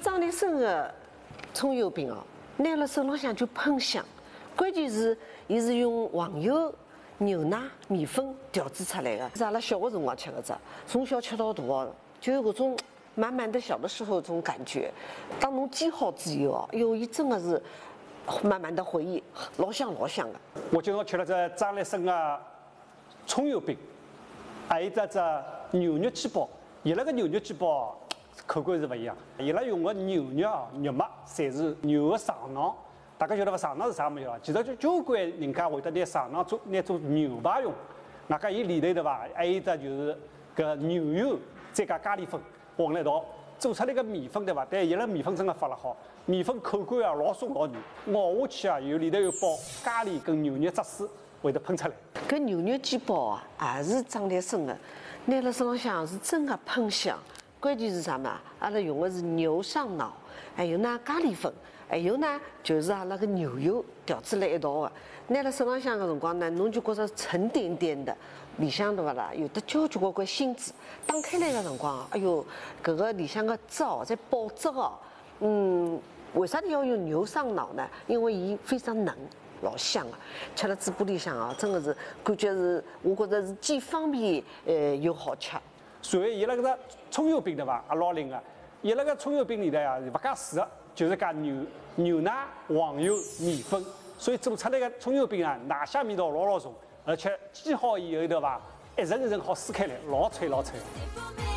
张立生的葱油饼哦，拿了手浪向就喷香，关键是伊是用黄油、牛奶、米粉调制出来的，是阿拉小的辰光吃的只，从小吃到大哦，就有搿种满满的小的时候这种感觉。当侬煎好之后哦，哟，伊真的是满满的回忆，老香老香的。 我今朝吃了只张立生的葱油饼，还有只牛肉鸡煲。伊拉个牛肉鸡煲口感是不一样，伊拉用的牛肉啊、肉末侪是牛的上囊。大家晓得伐？上囊是啥物事啊？其实就交关人家会得拿上囊拿做牛排用。外加伊里头对伐？还有一只就是搿牛油再加咖喱粉混了一道，做出来个米粉对伐？但伊拉米粉真的发了好，米粉口感啊老松老软，咬下去啊有里头有包咖喱跟牛肉汁水会得喷出来。 搿牛肉鸡煲啊，也是张立生的，拿了手浪向是真的喷香。关键是啥嘛？阿拉用的是牛上脑，还有呢咖喱粉，还有呢就是阿拉个牛油调制辣一道的。拿了手浪向个辰光呢，侬就觉着沉甸甸的，里向对勿啦？有的交交关关芯子。打开来个辰光，哎哟，搿个里向个汁哦，在爆汁哦。为啥要用牛上脑呢？因为伊非常嫩。老香啊！吃了嘴巴里向啊，真的是感觉是，我觉着是既方便又好吃。 所以伊拉搿个葱油饼对伐？也老灵个。伊拉个葱油饼里头啊，勿加水个，就是加牛奶、黄油、米粉，所以做出来个葱油饼啊，奶香味道老重，而且煎好以后对伐，一层一层好撕开来，老脆老脆。